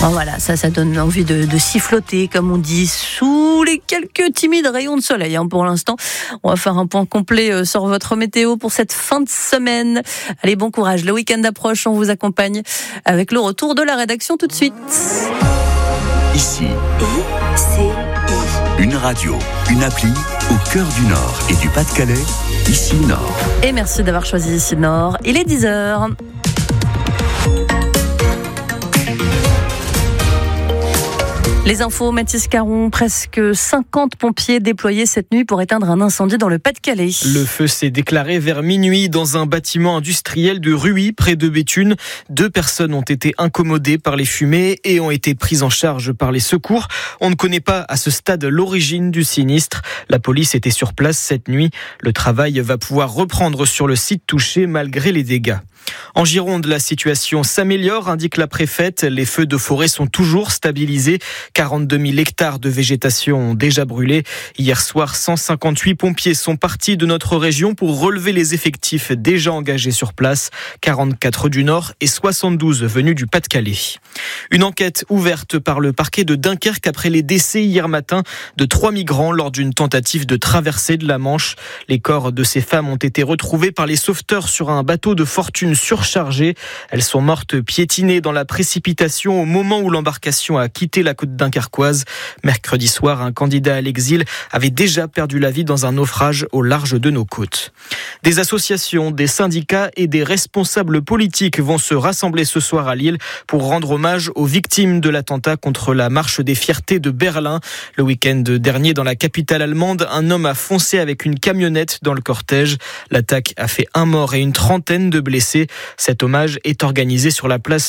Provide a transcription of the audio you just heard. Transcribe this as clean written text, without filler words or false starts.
Bon, voilà, ça donne envie de siffloter, comme on dit, sous les quelques timides rayons de soleil. Pour l'instant, on va faire un point complet sur votre météo pour cette fin de semaine. Allez, bon courage. Le week-end approche, on vous accompagne avec le retour de la rédaction tout de suite. Ici, une radio, une appli au cœur du Nord et du Pas-de-Calais. Ici Nord. Et merci d'avoir choisi Ici Nord. Il est 10h. Les infos, Mathis Caron, presque 50 pompiers déployés cette nuit pour éteindre un incendie dans le Pas-de-Calais. Le feu s'est déclaré vers minuit dans un bâtiment industriel de Ruy, près de Béthune. 2 personnes ont été incommodées par les fumées et ont été prises en charge par les secours. On ne connaît pas à ce stade l'origine du sinistre. La police était sur place cette nuit. Le travail va pouvoir reprendre sur le site touché malgré les dégâts. En Gironde, la situation s'améliore, indique la préfète. Les feux de forêt sont toujours stabilisés. 42 000 hectares de végétation ont déjà brûlé. Hier soir, 158 pompiers sont partis de notre région pour relever les effectifs déjà engagés sur place. 44 du Nord et 72 venus du Pas-de-Calais. Une enquête ouverte par le parquet de Dunkerque après les décès hier matin de 3 migrants lors d'une tentative de traversée de la Manche. Les corps de ces femmes ont été retrouvés par les sauveteurs sur un bateau de fortune surchargé. Elles sont mortes piétinées dans la précipitation au moment où l'embarcation a quitté la côte dunkerquoise. Mercredi soir, un candidat à l'exil avait déjà perdu la vie dans un naufrage au large de nos côtes. Des associations, des syndicats et des responsables politiques vont se rassembler ce soir à Lille pour rendre hommage aux victimes de l'attentat contre la marche des fiertés de Berlin. Le week-end dernier, dans la capitale allemande, un homme a foncé avec une camionnette dans le cortège. L'attaque a fait 1 mort et une trentaine de blessés. Cet hommage est organisé sur la place